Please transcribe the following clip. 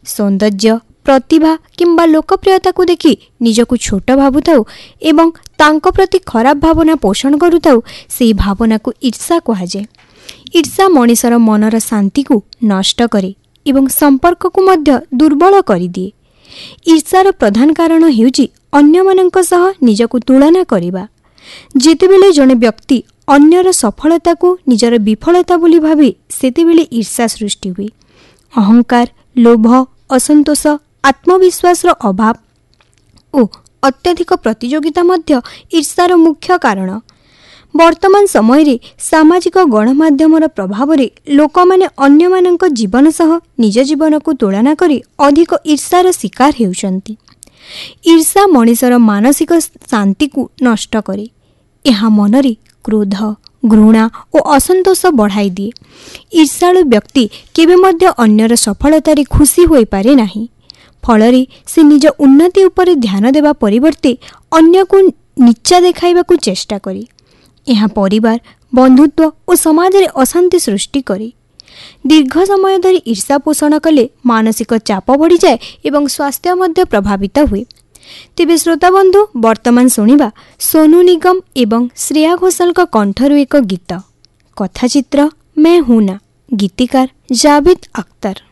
सौंदर्य प्रतिभा किंबा लोकप्रियता को देखि निजकु छोट भावुताउ एवं तांको प्रति खराब भावना पोषण करुताउ से भावना को ईर्षा कहुए। ईर्षा मनिषर मनर शांति को नष्ट करे एवं संपर्क को मध्य दुर्बल करिदिए। ईर्षार प्रधान कारण हेउची अन्यमानंक सह निजकु तुलना करिबा। जेतेबेले जणे व्यक्ति अन्यर सफलता को निजर विफलता बोली भावे सेतेबेले ईर्षा सृष्टि हुए। अहंकार, लोभ, असंतोष, आत्मविश्वास अभाव और अत्यधिक प्रतियोगिता मध्य ईर्षार मुख्य कारण। वर्तमान समय रे सामाजिक गणमाध्यमर प्रभाव रे लोक माने अन्य मानक जीवन सह निज जीवन को तुलना करी अधिक ईर्षार शिकार हेउचंती। ईर्षा मनिषर मानसिक शांति को नष्ट करे। यह मनरे क्रोध, घृणा और असंतोष बढ़ाई दिए। ईर्षाळु व्यक्ति केबे मध्य अन्यर सफलतारे खुशी होई पारे नाही। फलरे से निज उन्नति उपरे ध्यान देवा परिवर्ते अन्य को नीचा देखाइबा को चेष्टा करे। यह परिवार, बंधुत्व और समाज रे अशांति सृष्टि करे। दीर्घ समय धरी ईर्षा पोषण कले मानसिक चाप बढ़ी जाए एवं स्वास्थ्य मध्य प्रभावित हुए। तेबे श्रोता बंधु, वर्तमान शुणिबा सोनू निगम एवं श्रेया घोषाल कंठरू एक गीत, कथाचित्र मैं हूं ना, गीतिकार जावेद अख्तर।